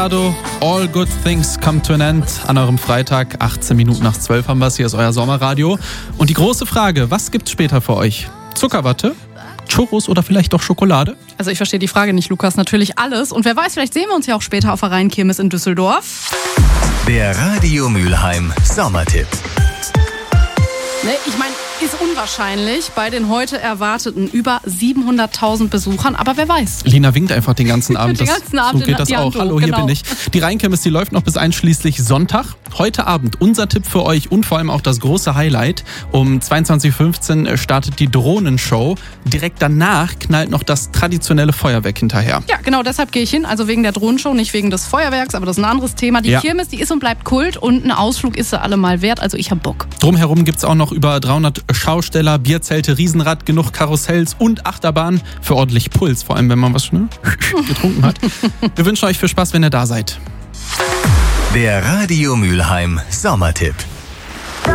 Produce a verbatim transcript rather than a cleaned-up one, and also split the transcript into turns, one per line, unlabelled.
All Good Things Come to an End an eurem Freitag, achtzehn Minuten nach zwölf haben wir es, hier ist euer Sommerradio. Und die große Frage, was gibt's später für euch? Zuckerwatte? Churros oder vielleicht doch Schokolade?
Also ich verstehe die Frage nicht, Lukas, natürlich alles. Und wer weiß, vielleicht sehen wir uns ja auch später auf der Rheinkirmes in Düsseldorf.
Der Radio Mülheim Sommertipp.
Ne, ich meine, ist unwahrscheinlich bei den heute erwarteten über siebenhunderttausend Besuchern, aber wer weiß.
Lina winkt einfach den ganzen Abend.
Den ganzen Abend
so geht das
die
auch.
Hand
Hallo,
hoch,
hier
genau.
bin ich. Die Rheinkirmes, die läuft noch bis einschließlich Sonntag. Heute Abend unser Tipp für euch und vor allem auch das große Highlight. Um zweiundzwanzig Uhr fünfzehn startet die Drohnenshow. Direkt danach knallt noch das traditionelle Feuerwerk hinterher.
Ja, genau, deshalb gehe ich hin. Also wegen der Drohnenshow, nicht wegen des Feuerwerks, aber das ist ein anderes Thema. Die
Ja.
Kirmes, die ist und bleibt Kult und ein Ausflug ist sie allemal wert. Also ich hab Bock.
Drumherum gibt's auch noch über dreihundert Schausteller, Bierzelte, Riesenrad, genug Karussells und Achterbahn für ordentlich Puls. Vor allem, wenn man was schnell getrunken hat. Wir wünschen euch viel Spaß, wenn ihr da seid.
Der Radio Mülheim Sommertipp.